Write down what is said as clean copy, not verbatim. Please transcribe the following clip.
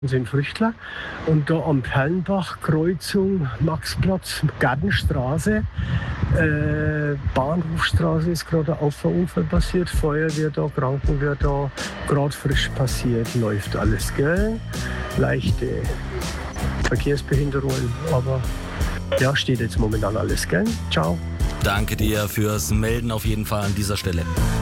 sind Früchtler. Und da am Perlenbach, Kreuzung, Maxplatz, Gartenstraße, Bahnhofstraße ist gerade ein Auffahrunfall passiert. Feuerwehr da, Krankenwehr da, gerade frisch passiert, läuft alles, gell? Leichte Verkehrsbehinderungen, aber ja, steht jetzt momentan alles, gell? Ciao. Danke dir fürs Melden auf jeden Fall an dieser Stelle.